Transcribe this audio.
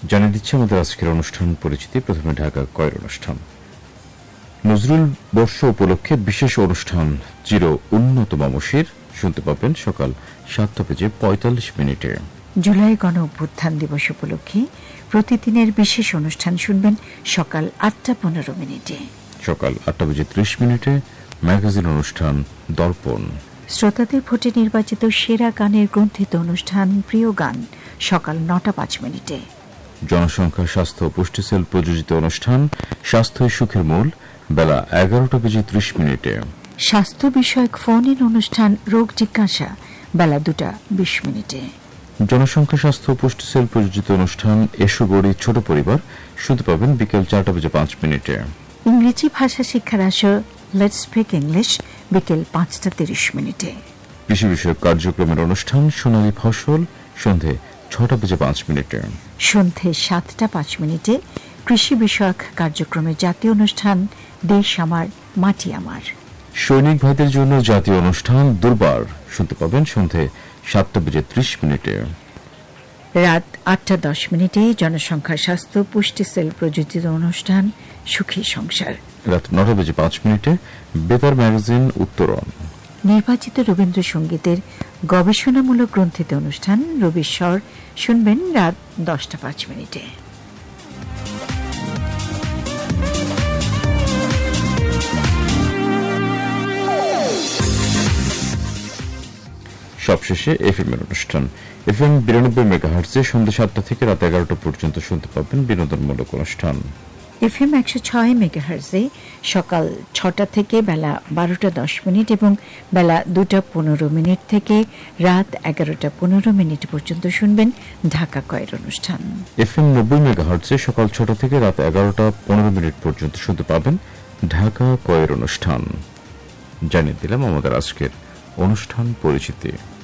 জানিয়ে দিচ্ছে আমাদের আজকের অনুষ্ঠান পরিচিতি। প্রথমে ঢাকা কয়ের অনুষ্ঠান। নজরুল বর্ষ উপলক্ষে বিশেষ অনুষ্ঠান চির উন্নত মামসির শুনতে পাবেন সকাল 7:45। জুলাই গণ অভ্যুত্থান দিবস উপলক্ষে প্রতিদিনের বিশেষ অনুষ্ঠান শুনবেন সকাল 8:15। সকাল 8:30 ম্যাগাজিন অনুষ্ঠান দর্পণ। শ্রোতাদের ভোটে নির্বাচিত সেরা গানের গ্রন্থিত অনুষ্ঠান প্রিয় গান সকাল 9:05। জনসংখ্যা স্বাস্থ্য ও পুষ্টি সেল প্রযোজিত অনুষ্ঠান স্বাস্থ্যই সুখের মূল বেলা 11:30। স্বাস্থ্য বিষয়ক ফোন ইন অনুষ্ঠান রোগ জিজ্ঞাসা বেলা 2:20। জনসংখ্যা স্বাস্থ্য ও পুষ্টি সেল প্রযোজিত অনুষ্ঠান এসো গড়ি ছোট পরিবার শুনতে পাবেন বিকেল 4:05। ইংরেজি ভাষা শিক্ষার আসর লেটস স্পিক ইংলিশ বিকেল 5:30। কৃষি বিষয়ক কার্যক্রমের অনুষ্ঠান সোনালী ফসল সন্ধে 6:05। সন্ধে 7:05 কৃষি বিষয়ক কার্যক্রমে জাতীয় অনুষ্ঠান দেশ আমার মাটি আমার। সৈনিক ভাইদের জন্য জাতীয় অনুষ্ঠান দুর্বার শুনতে পাবেন সন্ধে 7:30। রাত 8:10 জনসংখ্যা স্বাস্থ্য পুষ্টি সেল প্রযোজিত অনুষ্ঠান সুখী সংসার। রাত 9:05 বেতার ম্যাগাজিন উত্তরণ। নির্বাচিত রবীন্দ্রসঙ্গীতের গবেষণামূলক গ্রন্থিত অনুষ্ঠান রবিস্বর শুনবেন রাত 10:05। সবশেষে এফএম এর অনুষ্ঠান এফএম 92 মেগাহার্টজে সন্ধ্যা 7টা থেকে রাত 11টা পর্যন্ত শুনতে পাবেন বিনোদনমূলক অনুষ্ঠান। এফএম 106 মেগাহার্টজে সকাল 6টা থেকে বেলা 12:10 এবং বেলা 2:15 থেকে রাত 11:15 পর্যন্ত শুনবেন ঢাকা কয়ের অনুষ্ঠান। এফএম 90 মেগাহার্টজে সকাল 6টা থেকে রাত 11:15 পর্যন্ত শুনতে পাবেন ঢাকা কয়ের অনুষ্ঠান। জানিয়ে দিলাম আমাদের আজকের অনুষ্ঠান পরিচিতি।